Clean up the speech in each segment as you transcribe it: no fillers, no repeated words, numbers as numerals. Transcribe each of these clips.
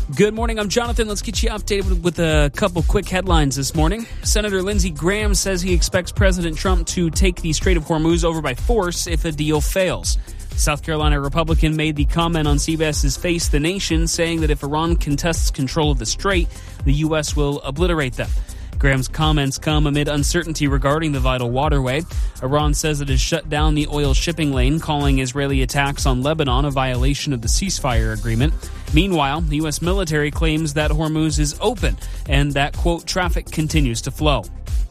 Good morning, I'm Jonathan. Let's get you updated with a couple quick headlines this morning. Senator Lindsey Graham says he expects President Trump to take the Strait of Hormuz over by force if a deal fails. South Carolina Republican made the comment on CBS's Face the Nation, saying that if Iran contests control of the strait, the U.S. will obliterate them. Graham's comments come amid uncertainty regarding the vital waterway. Iran says it has shut down the oil shipping lane, calling Israeli attacks on Lebanon a violation of the ceasefire agreement. Meanwhile, the U.S. military claims that Hormuz is open and that, quote, traffic continues to flow.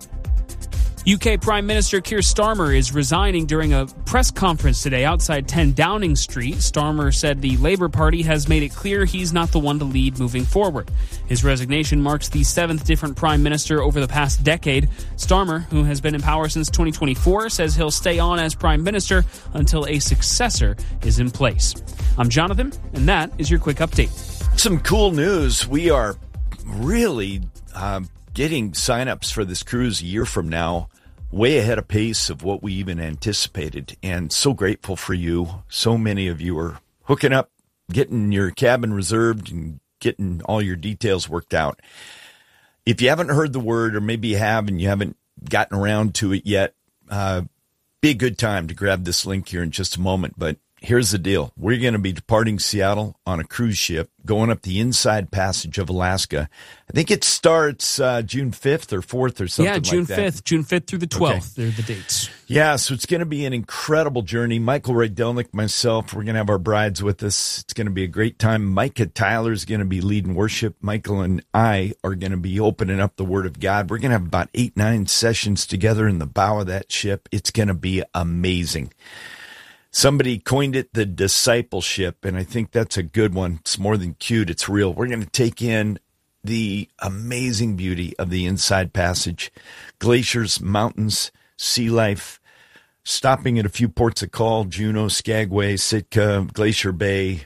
UK Prime Minister Keir Starmer is resigning during a press conference today outside 10 Downing Street. Starmer said the Labour Party has made it clear he's not the one to lead moving forward. His resignation marks the seventh different Prime Minister over the past decade. Starmer, who has been in power since 2024, says he'll stay on as Prime Minister until a successor is in place. I'm Jonathan, and that is your quick update. Some cool news. We are really getting signups for this cruise a year from now, way ahead of pace of what we even anticipated, and so grateful for you. So many of you are hooking up, getting your cabin reserved, and getting all your details worked out. If you haven't heard the word, or maybe you have and you haven't gotten around to it yet, be a good time to grab this link here in just a moment. But here's the deal. We're going to be departing Seattle on a cruise ship, going up the Inside Passage of Alaska. I think it starts June 5th or 4th or something like that. Yeah, June 5th. June 5th through the 12th. Okay. They're the dates. Yeah, so it's going to be an incredible journey. Michael Rydelnik, myself, we're going to have our brides with us. It's going to be a great time. Micah Tyler is going to be leading worship. Michael and I are going to be opening up the Word of God. We're going to have about 8-9 sessions together in the bow of that ship. It's going to be amazing. Somebody coined it the discipleship, and I think that's a good one. It's more than cute. It's real. We're going to take in the amazing beauty of the Inside Passage, glaciers, mountains, sea life, stopping at a few ports of call, Juneau, Skagway, Sitka, Glacier Bay.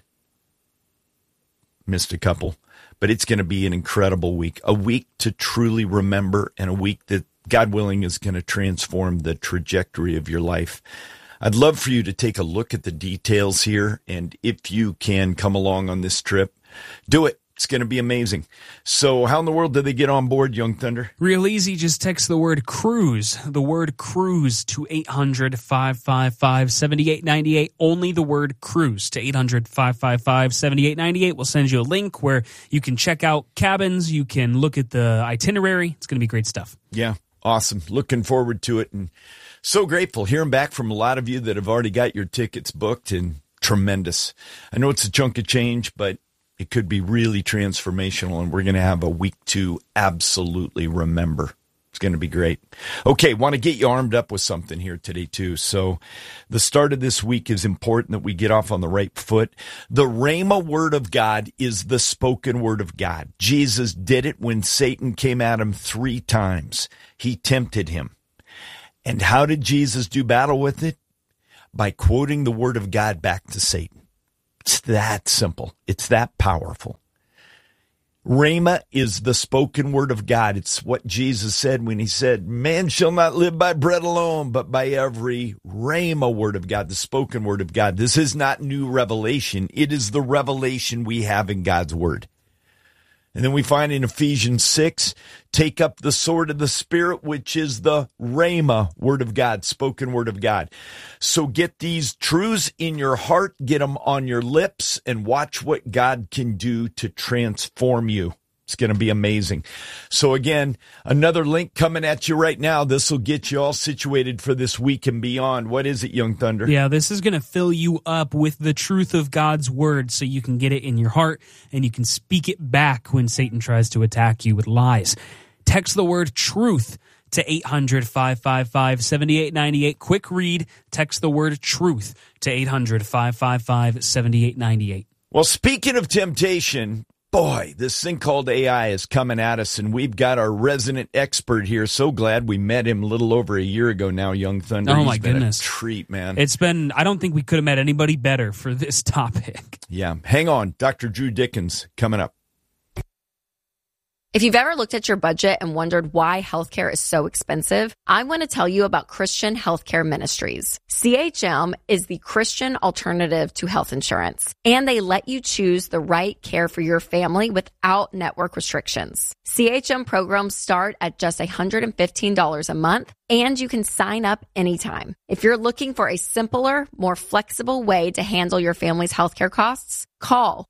Missed a couple. But it's going to be an incredible week, a week to truly remember, and a week that, God willing, is going to transform the trajectory of your life. I'd love for you to take a look at the details here, and if you can come along on this trip, do it. It's going to be amazing. So how in the world do they get on board, Young Thunder? Real easy. Just text the word cruise to 800-555-7898. Only the word cruise to 800-555-7898. We'll send you a link where you can check out cabins. You can look at the itinerary. It's going to be great stuff. Yeah, awesome. Looking forward to it, and so grateful hearing back from a lot of you that have already got your tickets booked, and tremendous. I know it's a chunk of change, but it could be really transformational, and we're going to have a week to absolutely remember. It's going to be great. Okay, want to get you armed up with something here today, too. So the start of this week is important that we get off on the right foot. The Rhema word of God is the spoken word of God. Jesus did it when Satan came at him 3 times. He tempted him. And how did Jesus do battle with it? By quoting the word of God back to Satan. It's that simple. It's that powerful. Rhema is the spoken word of God. It's what Jesus said when he said, man shall not live by bread alone, but by every Rhema word of God, the spoken word of God. This is not new revelation. It is the revelation we have in God's word. And then we find in Ephesians 6, take up the sword of the Spirit, which is the Rhema word of God, spoken word of God. So get these truths in your heart, get them on your lips, and watch what God can do to transform you. It's going to be amazing. So again, another link coming at you right now. This will get you all situated for this week and beyond. What is it, Young Thunder? Yeah, this is going to fill you up with the truth of God's word so you can get it in your heart and you can speak it back when Satan tries to attack you with lies. Text the word truth to 800-555-7898. Quick read, text the word truth to 800-555-7898. Well, speaking of temptation, boy, this thing called AI is coming at us, and we've got our resident expert here. So glad we met him a little over a year ago now, Young Thunder. Oh, my goodness. A treat, man. It's been, I don't think we could have met anybody better for this topic. Yeah. Hang on. Dr. Drew Dickens coming up. If you've ever looked at your budget and wondered why healthcare is so expensive, I want to tell you about Christian Healthcare Ministries. CHM is the Christian alternative to health insurance, and they let you choose the right care for your family without network restrictions. CHM programs start at just $115 a month, and you can sign up anytime. If you're looking for a simpler, more flexible way to handle your family's healthcare costs, call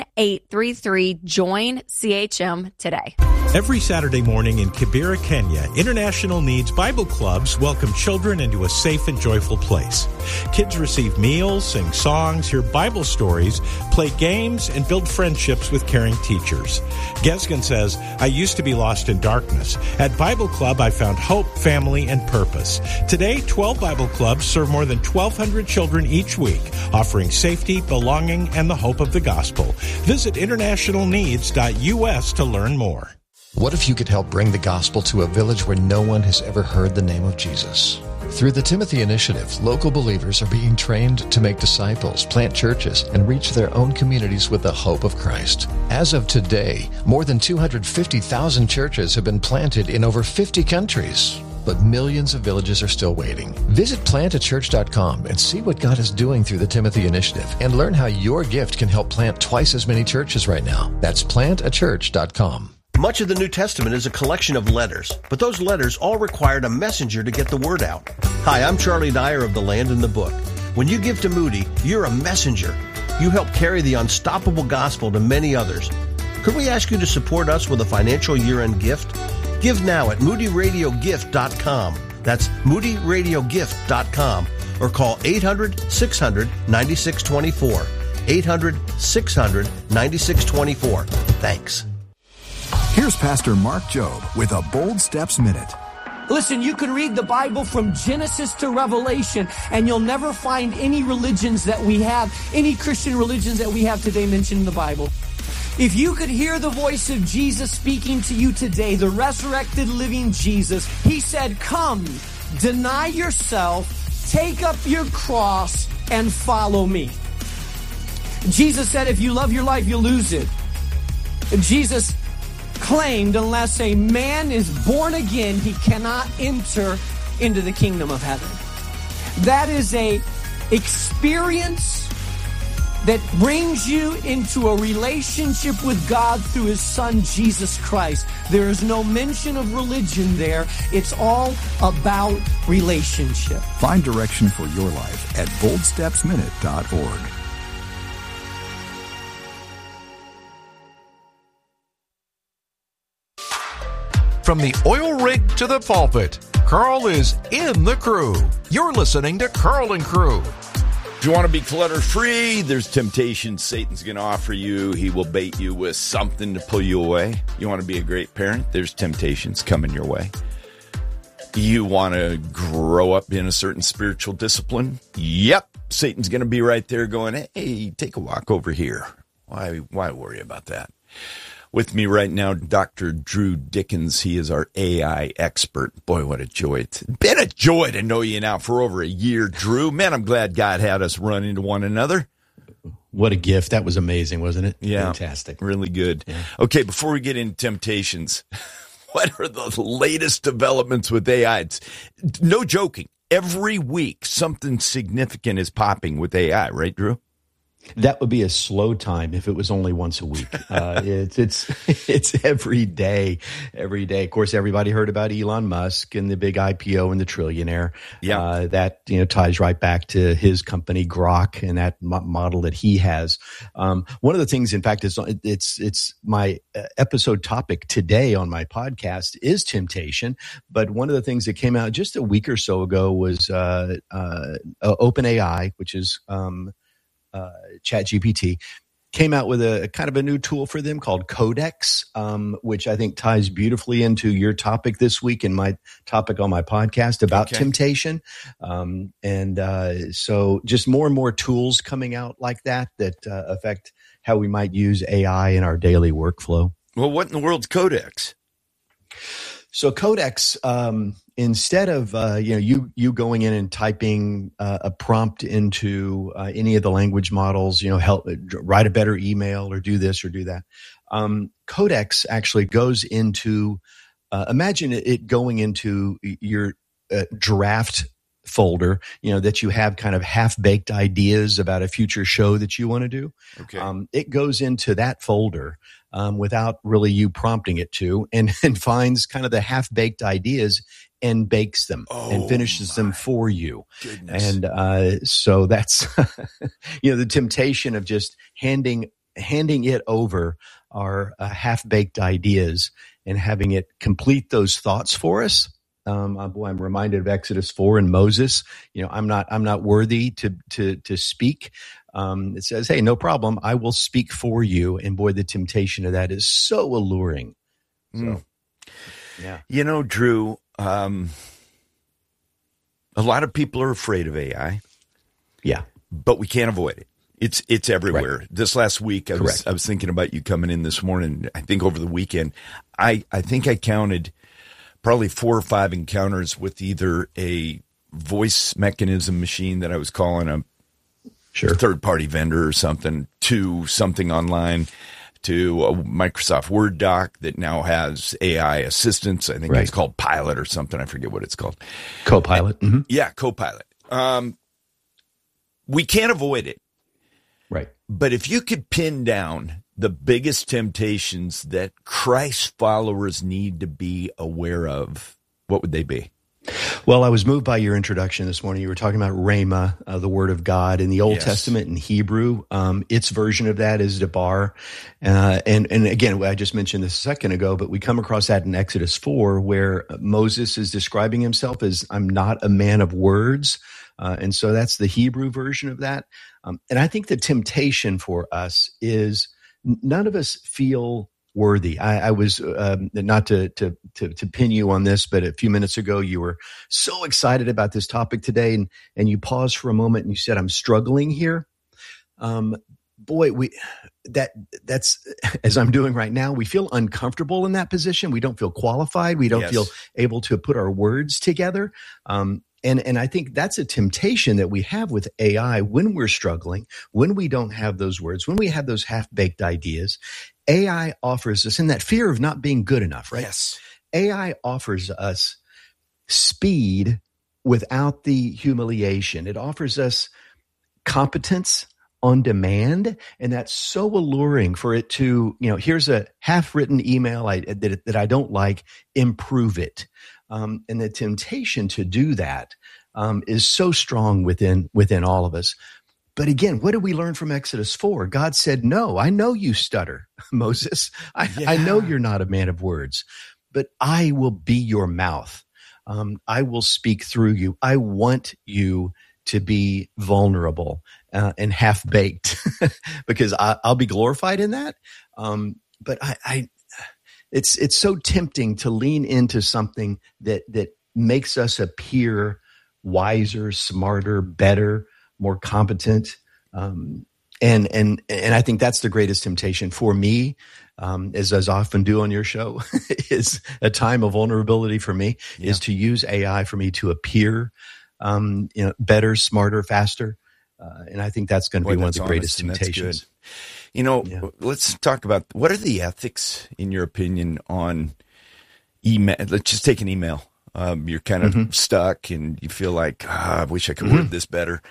1-833-JOIN-CHM today. Every Saturday morning in Kibera, Kenya, International Needs Bible Clubs welcome children into a safe and joyful place. Kids receive meals, sing songs, hear Bible stories, play games, and build friendships with caring teachers. Gesgen says, I used to be lost in darkness. At Bible Club, I found hope, family, and purpose. Today, 12 Bible clubs serve more than 1,200 children each week, offering safety, belonging, and the hope of the gospel. Visit internationalneeds.us to learn more. What if you could help bring the gospel to a village where no one has ever heard the name of Jesus? Through the Timothy Initiative, local believers are being trained to make disciples, plant churches, and reach their own communities with the hope of Christ. As of today, more than 250,000 churches have been planted in over 50 countries. But millions of villages are still waiting. Visit plantachurch.com and see what God is doing through the Timothy Initiative and learn how your gift can help plant twice as many churches right now. That's plantachurch.com. Much of the New Testament is a collection of letters, but those letters all required a messenger to get the word out. Hi, I'm Charlie Dyer of The Land and the Book. When you give to Moody, you're a messenger. You help carry the unstoppable gospel to many others. Could we ask you to support us with a financial year-end gift? Give now at moodyradiogift.com. That's moodyradiogift.com, or call 800-600-9624. 800-600-9624. Thanks. Here's Pastor Mark Jobe with a Bold Steps Minute. Listen, you can read the Bible from Genesis to Revelation, and you'll never find any religions that we have, any Christian religions that we have today mentioned in the Bible. If you could hear the voice of Jesus speaking to you today, the resurrected living Jesus, he said, come, deny yourself, take up your cross, and follow me. Jesus said, if you love your life, you'll lose it. Jesus claimed unless a man is born again, he cannot enter into the kingdom of heaven. That is a experience that brings you into a relationship with God through his son, Jesus Christ. There is no mention of religion there. It's all about relationship. Find direction for your life at boldstepsminute.org. From the oil rig to the pulpit, Carl is in the crew. You're listening to Carl and Crew. If you want to be clutter-free, there's temptation Satan's going to offer you. He will bait you with something to pull you away. You want to be a great parent? There's temptations coming your way. You want to grow up in a certain spiritual discipline? Yep. Satan's going to be right there going, hey, take a walk over here. Why worry about that? With me right now, Dr. Drew Dickens. He is our AI expert. Boy, what a joy. It's been a joy to know you now for over a year, Drew. Man, I'm glad God had us run into one another. What a gift. That was amazing, wasn't it? Yeah. Fantastic. Really good. Yeah. Okay, before we get into temptations, what are the latest developments with AI? It's no joking. Every week, something significant is popping with AI, right, Drew? That would be a slow time if it was only once a week. It's every day. Of course, everybody heard about Elon Musk and the big IPO and the trillionaire. Yeah. That ties right back to his company Grok and that model that he has. One of the things, in fact, it's my episode topic today on my podcast is temptation. But one of the things that came out just a week or so ago was OpenAI, which is ChatGPT, came out with a kind of a new tool for them called Codex, which I think ties beautifully into your topic this week and my topic on my podcast about temptation. So just more and more tools coming out like that affect how we might use AI in our daily workflow. Well, what in the world's Codex? So Codex, instead of you going in and typing a prompt into any of the language models, help write a better email or do this or do that. Codex actually goes into imagine it going into your draft folder, that you have kind of half-baked ideas about a future show that you want to do. Okay. It goes into that folder without really you prompting it to, and finds kind of the half-baked ideas and bakes them and finishes them for you. Goodness. And so that's the temptation of just handing it over our half-baked ideas and having it complete those thoughts for us. I'm reminded of Exodus 4 and Moses. I'm not worthy to speak. It says, "Hey, no problem. I will speak for you." And boy, the temptation of that is so alluring. So, yeah. Drew, a lot of people are afraid of AI. Yeah, but we can't avoid it. It's everywhere. Right. This last week, I was thinking about you coming in this morning. I think over the weekend, I think I counted probably 4 or 5 encounters with either a voice mechanism machine that I was calling a third-party vendor or something, to something online, to a Microsoft Word doc that now has AI assistance. I think it's called Pilot or something. I forget what it's called. Copilot. Mm-hmm. Yeah, Copilot. We can't avoid it. Right. But if you could pin down the biggest temptations that Christ followers need to be aware of, what would they be? Well, I was moved by your introduction this morning. You were talking about Rhema, the Word of God in the Old Testament in Hebrew. Its version of that is Debar. And again, I just mentioned this a second ago, but we come across that in Exodus 4, where Moses is describing himself as, "I'm not a man of words." And so that's the Hebrew version of that. And I think the temptation for us is none of us feel worthy. I was not to pin you on this, but a few minutes ago you were so excited about this topic today, and you paused for a moment and you said, "I'm struggling here." That's as I'm doing right now. We feel uncomfortable in that position. We don't feel qualified. We don't feel able to put our words together. And I think that's a temptation that we have with AI when we're struggling, when we don't have those words, when we have those half-baked ideas. AI offers us, in that fear of not being good enough, right? Yes. AI offers us speed without the humiliation. It offers us competence on demand, and that's so alluring for it to, here's a half-written email that I don't like, improve it. And the temptation to do that is so strong within all of us. But again, what did we learn from Exodus 4? God said, "No, I know you stutter, Moses. I know you're not a man of words, but I will be your mouth. I will speak through you. I want you to be vulnerable and half-baked because I'll be glorified in that." But it's so tempting to lean into something that makes us appear wiser, smarter, better, more competent. And I think that's the greatest temptation for me, as I often do on your show, is a time of vulnerability for me, is to use AI for me to appear better, smarter, faster. And I think that's going to be one of the greatest temptations. Let's talk about, what are the ethics, in your opinion, on email? Let's just take an email. You're kind of stuck and you feel like, I wish I could word this better.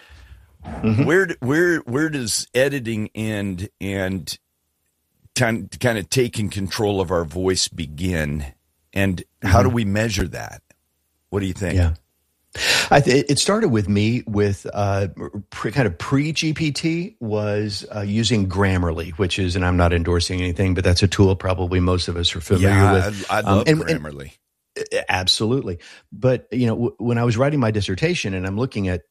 Where does editing end and kind of taking control of our voice begin? And how do we measure that? What do you think? Yeah. It started with me with kind of pre-GPT was using Grammarly, which is, and I'm not endorsing anything, but that's a tool probably most of us are familiar with. I love Grammarly. Absolutely. But, when I was writing my dissertation and I'm looking at,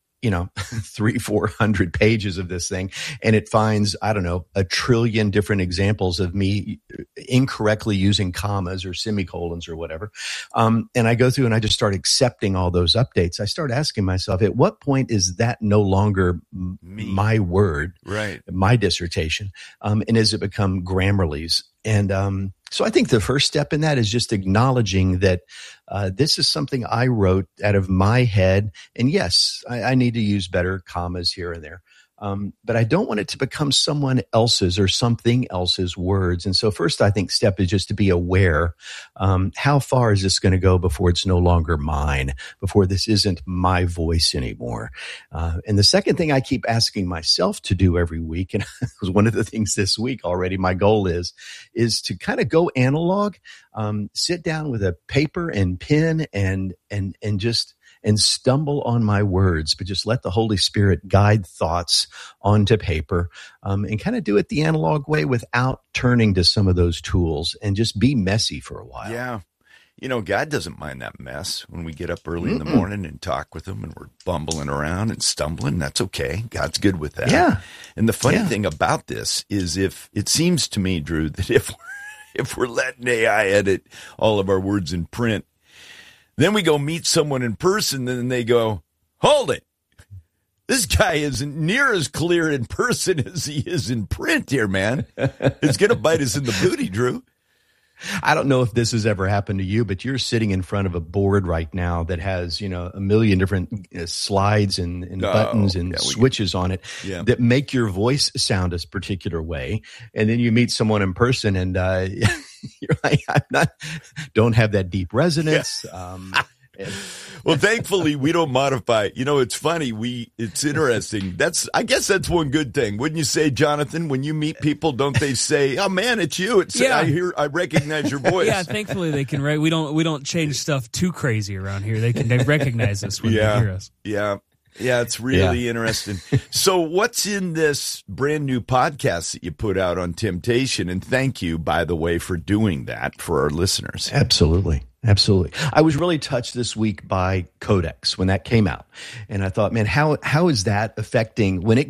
300-400 pages of this thing, and it finds, I don't know, 1 trillion different examples of me incorrectly using commas or semicolons or whatever. And I go through and I just start accepting all those updates. I start asking myself, at what point is that no longer my word, right? My dissertation? And has it become Grammarly's? And so I think the first step in that is just acknowledging that this is something I wrote out of my head. And yes, I need to use better commas here and there. But I don't want it to become someone else's or something else's words. And so first, I think step is just to be aware. How far is this going to go before it's no longer mine, before this isn't my voice anymore? And the second thing I keep asking myself to do every week, and it was one of the things this week already, my goal is to kind of go analog, sit down with a paper and pen and stumble on my words, but just let the Holy Spirit guide thoughts onto paper, and kind of do it the analog way without turning to some of those tools, and just be messy for a while. Yeah. God doesn't mind that mess when we get up early in the morning and talk with him and we're bumbling around and stumbling. That's okay. God's good with that. Yeah. And the funny thing about this is, if it seems to me, Drew, that if we're letting AI edit all of our words in print, then we go meet someone in person, and they go, hold it. This guy isn't near as clear in person as he is in print here, man. It's going to bite us in the booty, Drew. I don't know if this has ever happened to you, but you're sitting in front of a board right now that has, a million different slides and buttons and switches on it that make your voice sound a particular way. And then you meet someone in person and you're like, don't have that deep resonance. Well, thankfully, we don't modify. It's funny. It's interesting. I guess that's one good thing. Wouldn't you say, Jonathan, when you meet people, don't they say, oh man, it's you. I recognize your voice. Yeah, thankfully they can, right? We don't change stuff too crazy around here. They recognize us when they hear us. Yeah. Yeah, it's really interesting. So what's in this brand new podcast that you put out on temptation? And thank you, by the way, for doing that for our listeners. Absolutely. Absolutely. I was really touched this week by Codex when that came out. And I thought, man, how is that affecting when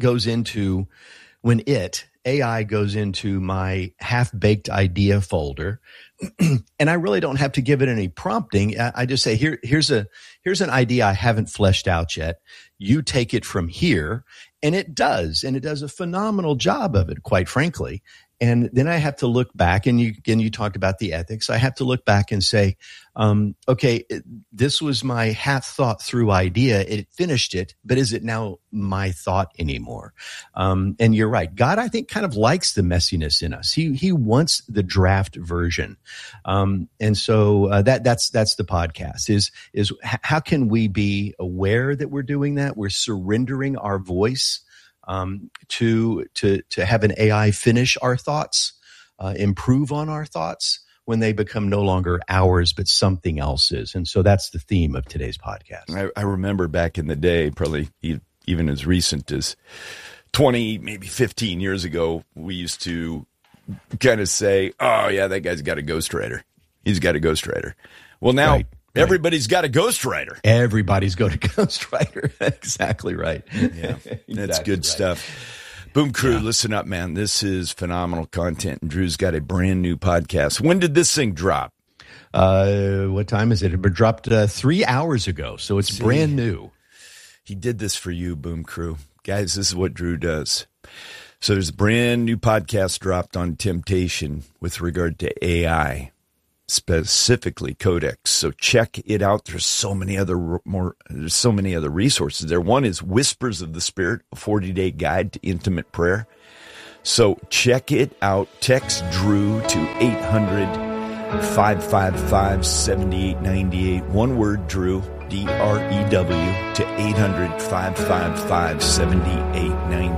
AI goes into my half-baked idea folder, and I really don't have to give it any prompting. I just say, here's an idea I haven't fleshed out yet. You take it from here. And it does a phenomenal job of it, quite frankly. And then I have to look back, and you talked about the ethics. I have to look back and say, okay, this was my half thought through idea. It finished it, but is it now my thought anymore? And you're right. God, I think, kind of likes the messiness in us. He wants the draft version. And so that's the podcast is how can we be aware that we're doing that? We're surrendering our voice to have an AI finish our thoughts, improve on our thoughts when they become no longer ours, but something else's. And so that's the theme of today's podcast. I remember back in the day, probably even as recent as 20, maybe 15 years ago, we used to kind of say, oh yeah, that guy's got a ghostwriter. He's got a ghostwriter. Well, now, right. Everybody's got a ghostwriter. Everybody's got a ghostwriter. Exactly right. Yeah, that's good stuff. Boom Crew, listen up, man. This is phenomenal content, and Drew's got a brand new podcast. When did this thing drop? What time is it? It dropped 3 hours ago, so it's brand new. He did this for you, Boom Crew. Guys, this is what Drew does. So there's a brand new podcast dropped on temptation with regard to AI. Specifically Codex. So check it out. There's so many other resources there. One is Whispers of the Spirit, a 40-day guide to intimate prayer. So check it out. Text Drew to 800-555-7898. One word, Drew, DREW, to 800-555-7898.